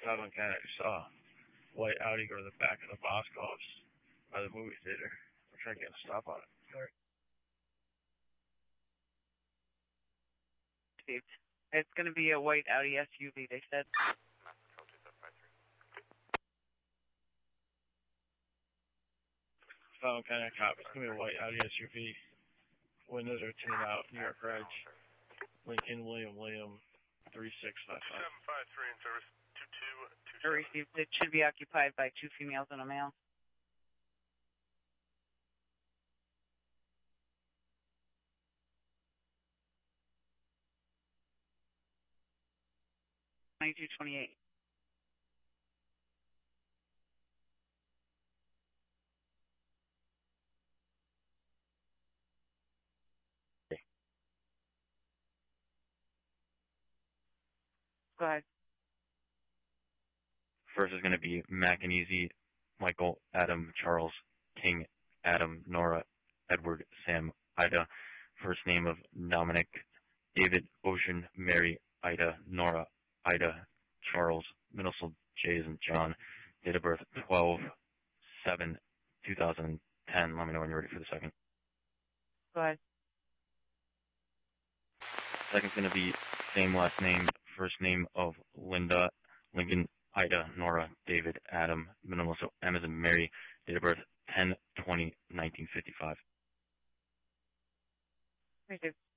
7 kind of saw white Audi go to the back of the Boscov's by the movie theater. I'm trying to get a stop on it. Sorry. It's going to be a white Audi SUV, they said. 7 kind of cop. It's going to be a white Audi SUV. Windows are tinted out. New York Reg. Lincoln William 3655. 753 in service. 2227. Received. It should be occupied by 2 females and a male. $22.28. Go ahead. First is going to be McAneasy, Michael, Adam, Charles, King, Adam, Nora, Edward, Sam, Ida. First name of Dominic, David, Ocean, Mary, Ida, Nora, Ida, Charles, middle initial J's and John. Date of birth 12/7/2010. Let me know when you're ready for the second. Go ahead. Second's going to be same last name, first name of Linda, Lincoln, Ida, Nora, David, Adam, middle initial M as in Mary. Date of birth 10/20/1955. Received.